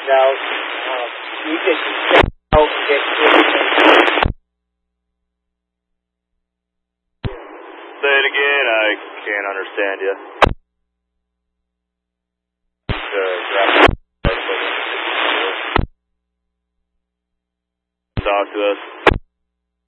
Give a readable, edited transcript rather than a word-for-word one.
Now, you can check out and get Say it again, I can't understand you. Talk to us.